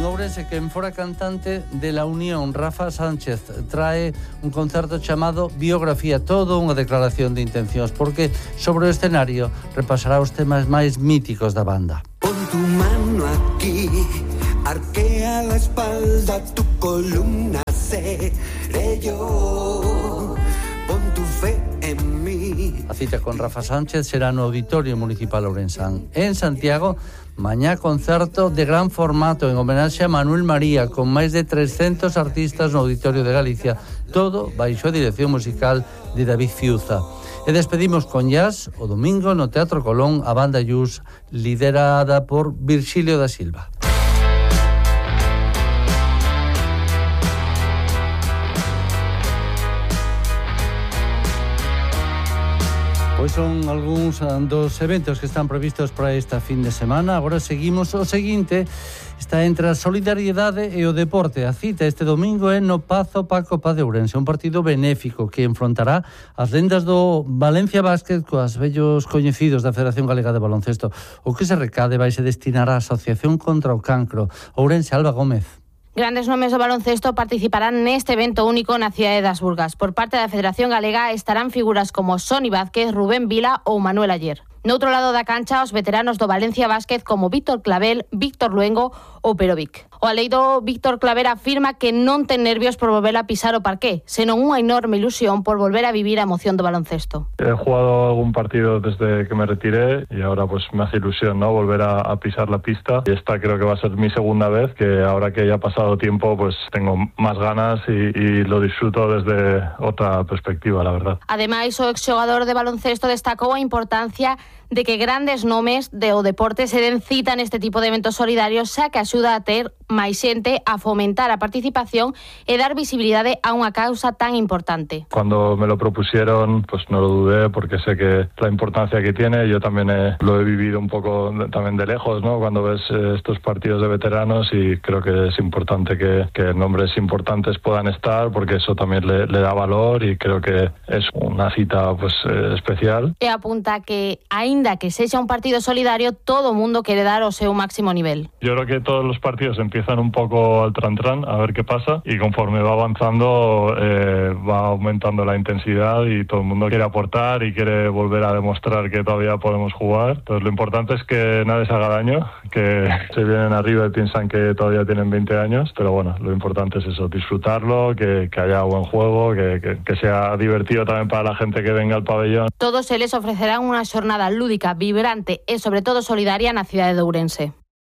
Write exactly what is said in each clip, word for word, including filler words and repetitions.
Ourense, quen fora cantante de La Unión, Rafa Sánchez, trae un concerto chamado Biografía, todo unha declaración de intencións, porque sobre o escenario repasará os temas máis míticos da banda. Pon tu mano aquí, arquea la espalda, tu columna seré yo. Pon tu fe en mí. A cita con Rafa Sánchez será no Auditorio Municipal Ourensán. En Santiago, mañá concerto de gran formato en homenaxe a Manuel María, con máis de trescentos artistas no Auditorio de Galicia, todo baixo a dirección musical de David Fiuza. E despedimos con jazz o domingo no Teatro Colón a banda Jus, liderada por Virxilio da Silva. Pois son algúns dos eventos que están previstos para esta fin de semana. Agora seguimos. O seguinte está entre a solidariedade e o deporte. A cita este domingo é no Pazo Paco Paz de Ourense, un partido benéfico que enfrontará as lendas do Valencia Basket coas vellos coñecidos da Federación Galega de Baloncesto. O que se recade vai se destinar á Asociación contra o Cancro. Ourense, Alba Gómez. Grandes nomes do baloncesto participarán neste evento único na cidade das Burgas. Por parte da Federación Galega estarán figuras como Sony Vázquez, Rubén Vila ou Manuel Ayer. Noutro lado da cancha, os veteranos do Valencia Basket como Víctor Clavel, Víctor Luengo ou Perovic. O aleiro Víctor Claver afirma que non ten nervios por volver a pisar o parqué, senón unha enorme ilusión por volver a vivir a emoción do baloncesto. He jugado algún partido desde que me retiré y ahora pues me hace ilusión, ¿no?, volver a, a pisar la pista. Y esta creo que va a ser mi segunda vez, que ahora que ya ha pasado tiempo pues tengo más ganas y, y lo disfruto desde otra perspectiva, la verdad. Ademais, o exxogador de baloncesto destacou a importancia de que grandes nomes do deporte se den cita neste tipo de eventos solidarios, xa que axuda a ter máis xente, a fomentar a participación e dar visibilidade a unha causa tan importante. Cuando me lo propusieron, pues no lo dudé, porque sé que la importancia que tiene, yo también he, lo he vivido un poco también de lejos, ¿no?, cuando ves eh, estos partidos de veteranos, y creo que es importante que, que nombres importantes puedan estar, porque eso también le, le da valor, y creo que es una cita pues eh, especial. E apunta que, aínda que sexa un partido solidario, todo o mundo quere dar o seu máximo nivel. Yo creo que todos los partidos empiezan un poco al tran-tran, a ver qué pasa, y conforme va avanzando eh, va aumentando la intensidad y todo el mundo quiere aportar y quiere volver a demostrar que todavía podemos jugar. Entonces lo importante es que nadie se haga daño, que se vienen arriba y piensan que todavía tienen veinte años, pero bueno, lo importante es eso, disfrutarlo, que, que haya buen juego, que, que, que sea divertido también para la gente que venga al pabellón. Todos eles ofrecerán unha xornada lúdica, vibrante e sobre todo solidaria na cidade de Ourense.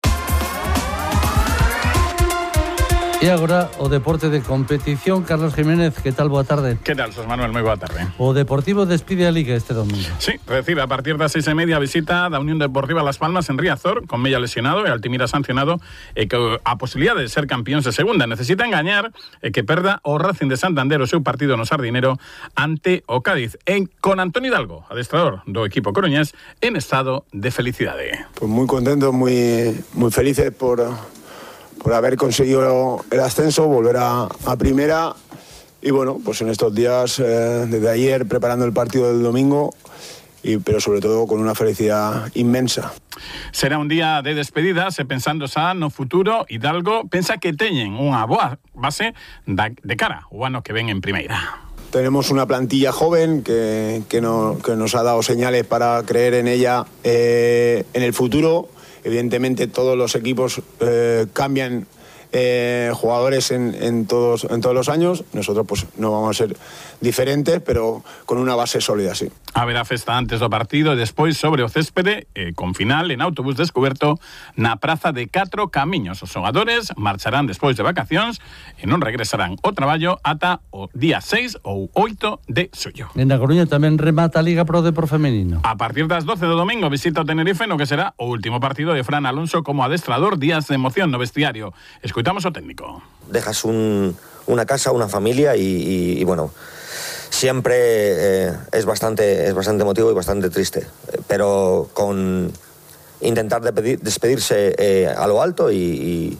E agora o deporte de competición. Carlos Jiménez, que tal? Boa tarde. Que tal, Sos Manuel? Moi boa tarde. O Deportivo despide a Liga este domingo. Sí, recibe a partir das seis e media a visita da Unión Deportiva Las Palmas en Riazor, con Mella lesionado e Altimira sancionado, e que a posibilidade de ser campións de segunda necesitan gañar e que perda o Racing de Santander o seu partido no Sardinero ante o Cádiz, en, con Antón Hidalgo, adestrador do equipo coruñés, en estado de felicidade. Pues muy contento, muy, muy felices por... por haber conseguido el ascenso, volver a, a primera, y bueno, pues en estos días, eh, desde ayer, preparando el partido del domingo, y, pero sobre todo con una felicidad inmensa. Será un día de despedidas e pensando xa no futuro, Hidalgo pensa que teñen unha boa base de cara o ano que ven en primeira. Tenemos una plantilla joven que, que, no, que nos ha dado señales para creer en ella eh, en el futuro. Evidentemente todos los equipos eh, cambian eh, jugadores en, en, todos, en todos los años. Nosotros pues no vamos a ser diferentes, pero con una base sólida, sí. Haberá festa antes do partido e despois sobre o céspede, eh, con final en autobús descoberto na praza de Catro Camiños. Os xogadores marcharán despois de vacacións e non regresarán ao traballo ata o día seis ou oito de xullo. En A Coruña tamén remata a Liga Pro Depor Femenino. A partir das doce do domingo visita o Tenerife no que será o último partido de Fran Alonso como adestrador, días de emoción no vestiario. Escuitamos ao técnico. Dejas un, una casa, una familia y, y, y bueno, siempre eh, es bastante es bastante emotivo y bastante triste, pero con intentar despedir, despedirse eh, a lo alto y, y,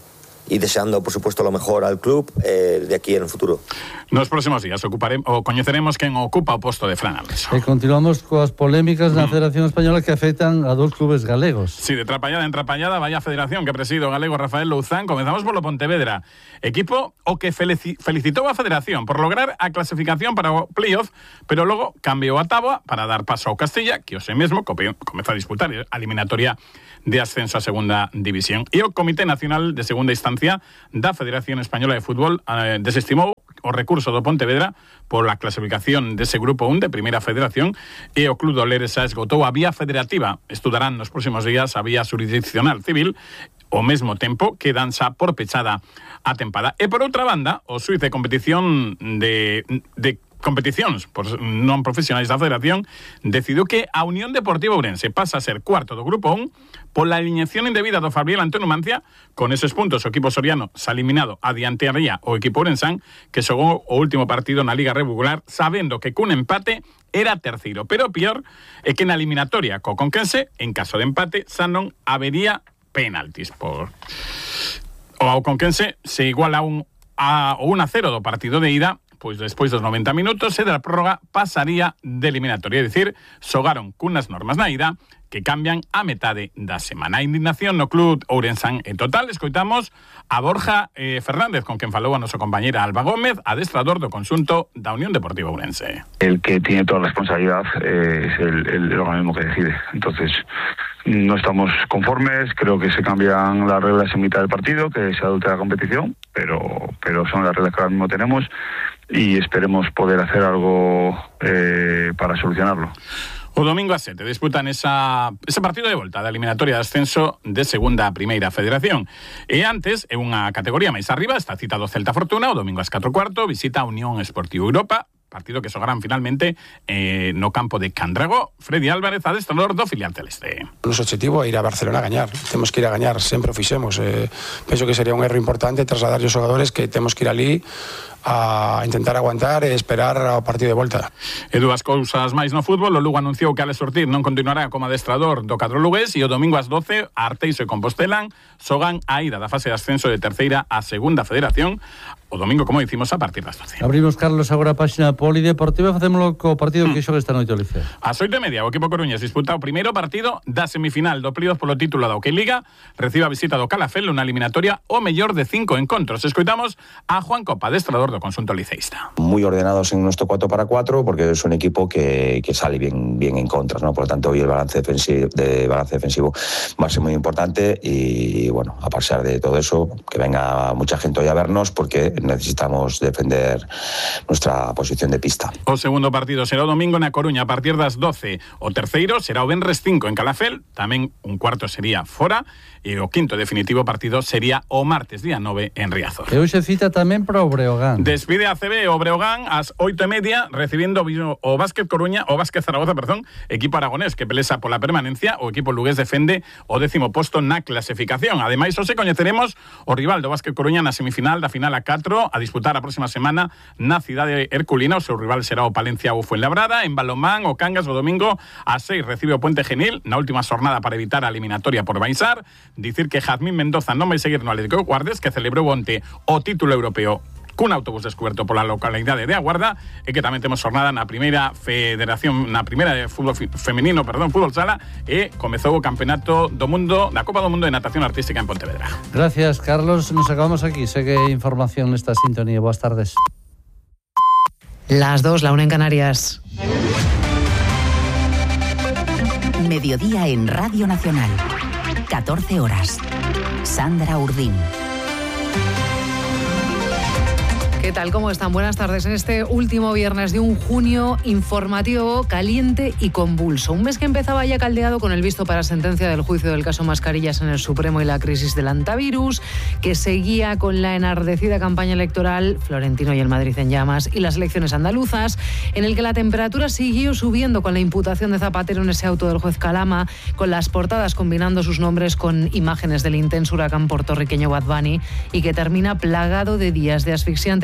y deseando, por supuesto, lo mejor al club eh, de aquí en el futuro. Nos próximos días ocuparemos o coñeceremos quen ocupa o posto de Fran Alves. E continuamos coas polémicas na mm. Federación Española que afectan a dous clubes galegos. Sí, de trapallada en trapallada, vaya federación que preside o galego Rafael Louzán. Comenzamos polo Pontevedra, equipo o que felicitou a federación por lograr a clasificación para o playoff, pero logo cambiou a táboa para dar paso ao Castilla, que hoxe mesmo comeza a disputar a eliminatoria de ascenso a segunda división. E o Comité Nacional de Segunda Instancia da Federación Española de Fútbol eh, desestimou o recurso do Pontevedra por a clasificación dese grupo un de Primeira Federación e o Club do Leresa esgotou a vía federativa. Estudarán nos próximos días a vía jurisdiccional civil ao mesmo tempo que dan xa por pechada a tempada. E por outra banda, o xuiz de competición de, de competicións por non profesionais da Federación decidiu que a Unión Deportiva Ourense pasa a ser cuarto do grupo un pola alineación indebida do Fabriel ante Numancia. Con eses puntos o equipo soriano se ha eliminado adiantaría o equipo ourensán, que xogou o último partido na Liga Regular sabendo que cun empate era terceiro. Pero o pior é que na eliminatoria co Conquense, en caso de empate, xa non habería penaltis por o ao Conquense se iguala un a un a cero do partido de ida, pois despois dos noventa minutos e da prórroga pasaría de eliminatoria, é dicir, xogaron cunas normas na ida que cambian a metade da semana. A indignación no club ourensán en total. Escoitamos a Borja eh, Fernández, con quen falou a nosa compañera Alba Gómez, adestrador do conxunto da Unión Deportiva Ourense. El que tiene toda la responsabilidad eh, es el, el, el organismo que decide. Entonces, no estamos conformes, creo que se cambian las reglas en mitad del partido, que se adultera la competición, pero, pero son las reglas que ahora mismo tenemos y esperemos poder hacer algo eh, para solucionarlo. O domingo a sete disputan esa, ese partido de volta da eliminatoria de ascenso de segunda a primeira federación. E antes, en unha categoría máis arriba, está cita do Celta Fortuna, o domingo ás catro cuarto, visita a Unión Esportivo Europa, partido que xogarán finalmente eh, no campo de Candragó. Freddy Álvarez, adestrador do filial celeste. O noso objetivo é ir a Barcelona a gañar. Temos que ir a gañar, sempre o fixemos. Eh, penso que sería un erro importante trasladar aos xogadores que temos que ir ali a intentar aguantar e esperar ao partido de volta. E dúas cousas máis no fútbol. O Lugo anunciou que Alex Ortiz non continuará como adestrador do cadro lugués e o domingo ás doce, Arteixo e Compostelán xogan a ida da fase de ascenso de terceira a segunda federación. O domingo, como dicimos, a partir das doce. Abrimos, Carlos, agora a páxina polideportiva. Facémolo co partido mm. que xoga esta noite o Liceo. Ás oito e media, o equipo coruñés disputa o primeiro partido da semifinal do playoff polo título da Hockey Liga. Recibe a visita do Calafell, unha eliminatoria o mellor de cinco encontros. Escoitamos a Juan Copa, adestrador do conxunto liceísta. Muy ordenados en nuestro cuatro para cuatro porque es un equipo que, que sale bien, bien en contras, ¿no? Por lo tanto, hoy el balance defensivo, de balance defensivo va a ser muy importante y, bueno, a pesar de todo eso, que venga mucha gente hoy a vernos porque necesitamos defender nuestra posición de pista. O segundo partido será o domingo na Coruña a partir das doce. O terceiro será o venres cinco en Calafell, tamén un cuarto sería fora, e o quinto definitivo partido sería o martes día nove en Riazor. E hoxe cita tamén para o Breogán. Despide a C B o Breogán ás oito e media recibindo o Básquet Coruña, o Básquet Zaragoza, perdón, equipo aragonés que pelesa pola permanencia. O equipo lugués defende o décimo posto na clasificación. Ademais, hoxe coñeceremos o rival do Básquet Coruña na semifinal da final a catro a disputar a próxima semana na cidade herculina. O seu rival será o Palencia ou Fuenlabrada. En balonmán, o Cangas o domingo ás seis recibe o Puente Genil na última xornada para evitar a eliminatoria por baixar. Dicir que Jazmín Mendoza non vai seguir no Atlético de Guardes, que celebrou onte o título europeo cun autobús descoberto pola localidade de Aguarda, e que tamén temos xornada na primeira federación, na primeira de fútbol femenino, perdón, fútbol sala, e comezou o campeonato do mundo, da Copa do Mundo de Natación Artística en Pontevedra. Gracias, Carlos. Nos acabamos aquí. Segue información nesta sintonía. Boas tardes. Las dos, la una en Canarias. Mediodía en Radio Nacional. catorce horas. Sandra Urdín. ¿Qué tal? ¿Cómo están? Buenas tardes. En este último viernes de un junio informativo caliente y convulso. Un mes que empezaba ya caldeado con el visto para sentencia del juicio del caso Mascarillas en el Supremo y la crisis del antivirus, que seguía con la enardecida campaña electoral, Florentino y el Madrid en llamas, y las elecciones andaluzas, en el que la temperatura siguió subiendo con la imputación de Zapatero en ese auto del juez Calama, con las portadas combinando sus nombres con imágenes del intenso huracán puertorriqueño Bad Bunny, y que termina plagado de días de asfixiante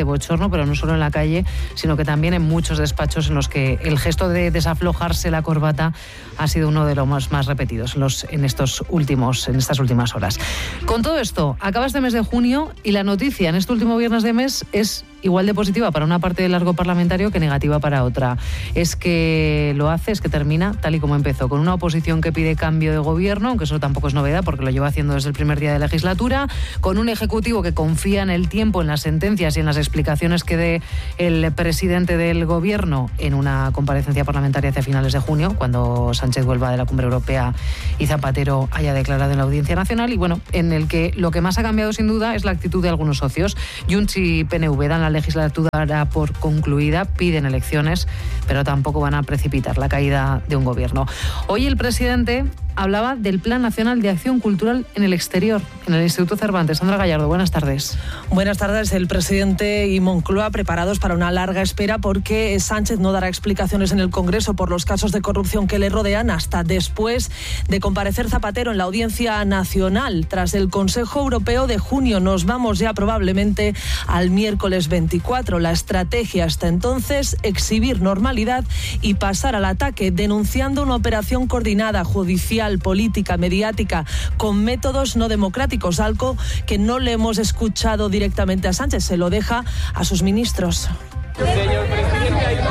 bochorno, pero no solo en la calle, sino que también en muchos despachos en los que el gesto de desaflojarse la corbata ha sido uno de los más, más repetidos en, los, en, estos últimos, en estas últimas horas. Con todo esto, acaba este mes de junio y la noticia en este último viernes de mes es igual de positiva para una parte del largo parlamentario que negativa para otra. Es que lo hace, es que termina tal y como empezó, con una oposición que pide cambio de gobierno, aunque eso tampoco es novedad porque lo lleva haciendo desde el primer día de legislatura, con un ejecutivo que confía en el tiempo, en las sentencias y en las explicaciones que dé el presidente del gobierno en una comparecencia parlamentaria hacia finales de junio, cuando Sánchez vuelva de la Cumbre Europea y Zapatero haya declarado en la Audiencia Nacional, y bueno, en el que lo que más ha cambiado sin duda es la actitud de algunos socios. Junts y P N V dan la legislatura por concluida, piden elecciones, pero tampoco van a precipitar la caída de un gobierno. Hoy el presidente hablaba del Plan Nacional de Acción Cultural en el Exterior, en el Instituto Cervantes. Sandra Gallardo, buenas tardes. Buenas tardes. El presidente y Moncloa preparados para una larga espera porque Sánchez no dará explicaciones en el Congreso por los casos de corrupción que le rodean hasta después de comparecer Zapatero en la Audiencia Nacional. Tras el Consejo Europeo de junio nos vamos ya probablemente al miércoles veinticuatro. La estrategia hasta entonces, exhibir normalidad y pasar al ataque, denunciando una operación coordinada judicial, política, mediática, con métodos no democráticos, algo que no le hemos escuchado directamente a Sánchez, se lo deja a sus ministros. Señor presidente, hay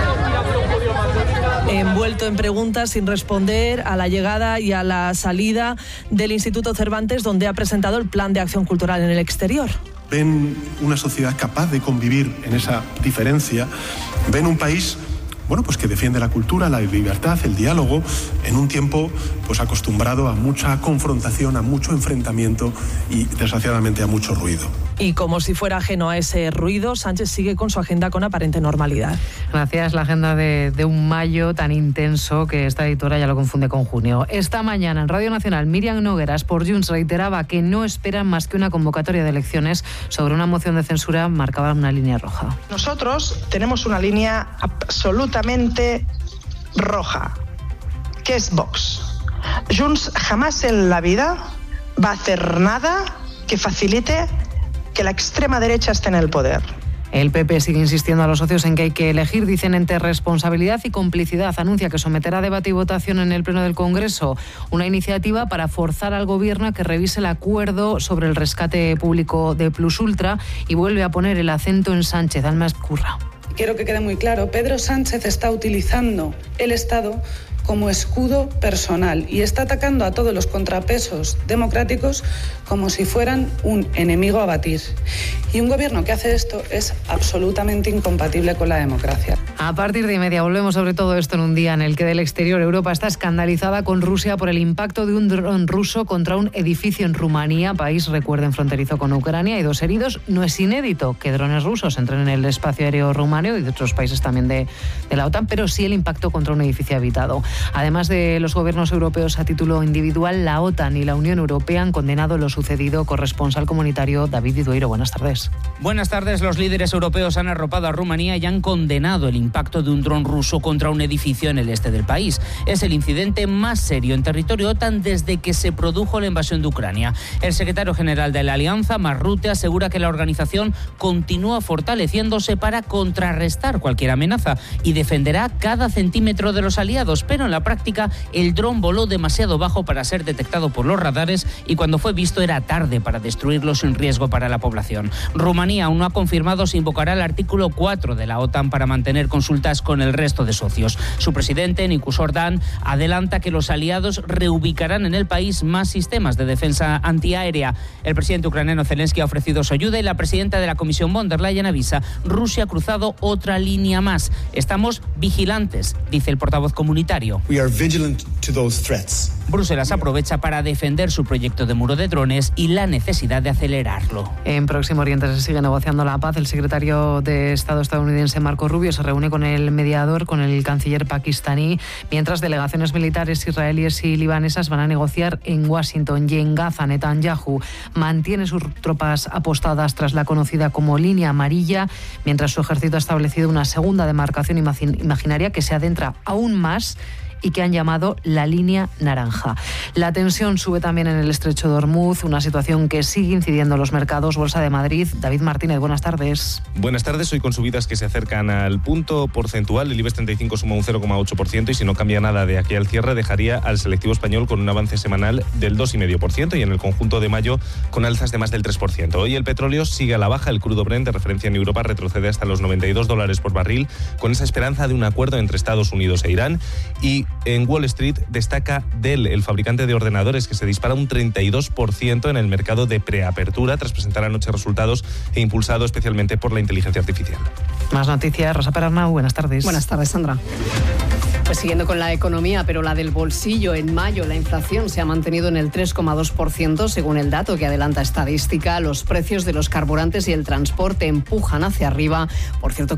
envuelto en preguntas sin responder a la llegada y a la salida del Instituto Cervantes, donde ha presentado el Plan de Acción Cultural en el Exterior. Ven una sociedad capaz de convivir en esa diferencia, ven un país bueno, pues que defiende la cultura, la libertad, el diálogo, en un tiempo pues acostumbrado a mucha confrontación, a mucho enfrentamiento y desgraciadamente a mucho ruido. Y como si fuera ajeno a ese ruido, Sánchez sigue con su agenda con aparente normalidad. Gracias, la agenda de, de un mayo tan intenso que esta editora ya lo confunde con junio. Esta mañana en Radio Nacional, Míriam Nogueras por Junts reiteraba que no esperan más que una convocatoria de elecciones sobre una moción de censura, marcaba una línea roja. Nosotros tenemos una línea absolutamente roja, que es Vox. Junts jamás en la vida va a hacer nada que facilite que la extrema derecha esté en el poder. El P P sigue insistiendo a los socios en que hay que elegir, dicen, entre responsabilidad y complicidad. Anuncia que someterá a debate y votación en el Pleno del Congreso una iniciativa para forzar al Gobierno a que revise el acuerdo sobre el rescate público de Plus Ultra y vuelve a poner el acento en Sánchez. Alma Escurra. Quiero que quede muy claro, Pedro Sánchez está utilizando el Estado como escudo personal y está atacando a todos los contrapesos democráticos como si fueran un enemigo a batir. Y un gobierno que hace esto es absolutamente incompatible con la democracia. A partir de media volvemos sobre todo esto en un día en el que del exterior Europa está escandalizada con Rusia por el impacto de un dron ruso contra un edificio en Rumanía, país, recuerden, fronterizo con Ucrania. Hay dos heridos. No es inédito que drones rusos entren en el espacio aéreo rumano y de otros países también de, de la OTAN, pero sí el impacto contra un edificio habitado. Además de los gobiernos europeos a título individual, la OTAN y la Unión Europea han condenado lo sucedido. Corresponsal comunitario David Didueiro, buenas tardes. Buenas tardes. Los líderes europeos han arropado a Rumanía y han condenado el impacto de un dron ruso contra un edificio en el este del país. Es el incidente más serio en territorio OTAN desde que se produjo la invasión de Ucrania. El secretario general de la Alianza, Mark Rutte, asegura que la organización continúa fortaleciéndose para contrarrestar cualquier amenaza y defenderá cada centímetro de los aliados, pero en la práctica el dron voló demasiado bajo para ser detectado por los radares y cuando fue visto era tarde para destruirlo sin riesgo para la población. Rumanía aún no ha confirmado si invocará el artículo cuatro de la OTAN para mantener consultas con el resto de socios. Su presidente, Nicu Orban, adelanta que los aliados reubicarán en el país más sistemas de defensa antiaérea. El presidente ucraniano Zelensky ha ofrecido su ayuda y la presidenta de la Comisión von der Leyen avisa: Rusia ha cruzado otra línea más. Estamos vigilantes, dice el portavoz comunitario. We are vigilant to those threats. Bruselas aprovecha para defender su proyecto de muro de drones y la necesidad de acelerarlo. En Próximo Oriente se sigue negociando la paz. El secretario de Estado estadounidense Marco Rubio se reúne con el mediador, con el canciller pakistaní, mientras delegaciones militares israelíes y libanesas van a negociar en Washington. Y en Gaza, Netanyahu mantiene sus tropas apostadas tras la conocida como línea amarilla, mientras su ejército ha establecido una segunda demarcación imaginaria que se adentra aún más y que han llamado la línea naranja. La tensión sube también en el estrecho de Hormuz, una situación que sigue incidiendo en los mercados. Bolsa de Madrid, David Martínez, buenas tardes. Buenas tardes, hoy con subidas que se acercan al punto porcentual. El IBEX treinta y cinco suma un cero coma ocho por ciento y si no cambia nada de aquí al cierre dejaría al selectivo español con un avance semanal del dos coma cinco por ciento y en el conjunto de mayo con alzas de más del tres por ciento. Hoy el petróleo sigue a la baja, el crudo Brent de referencia en Europa retrocede hasta los noventa y dos dólares por barril con esa esperanza de un acuerdo entre Estados Unidos e Irán. Y en Wall Street destaca Dell, el fabricante de ordenadores, que se dispara un treinta y dos por ciento en el mercado de preapertura tras presentar anoche resultados e impulsado especialmente por la inteligencia artificial. Más noticias, Rosa Perarnau, buenas tardes. Buenas tardes, Sandra. Pues siguiendo con la economía, pero la del bolsillo, en mayo la inflación se ha mantenido en el tres coma dos por ciento, según el dato que adelanta Estadística. Los precios de los carburantes y el transporte empujan hacia arriba. Por cierto,